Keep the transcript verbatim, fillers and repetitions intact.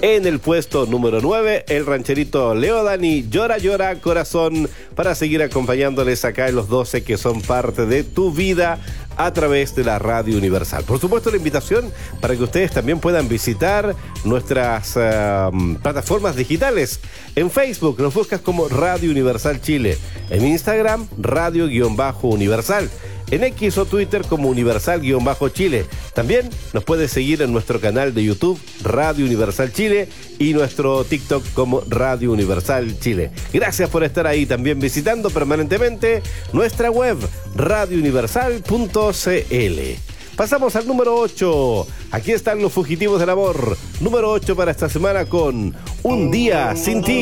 En el puesto número nueve, el rancherito Leo Dani, Llora, Llora, Corazón, para seguir acompañándoles acá en los doce que son parte de tu vida a través de la Radio Universal. Por supuesto, la invitación para que ustedes también puedan visitar nuestras uh, plataformas digitales. En Facebook nos buscas como Radio Universal Chile, en Instagram Radio-Universal, en X o Twitter como Universal-Chile. También nos puedes seguir en nuestro canal de YouTube Radio Universal Chile y nuestro TikTok como Radio Universal Chile. Gracias por estar ahí, también visitando permanentemente nuestra web radio universal punto c l. Pasamos al número ocho. Aquí están los fugitivos del amor. Número ocho para esta semana con Un Día Sin Ti.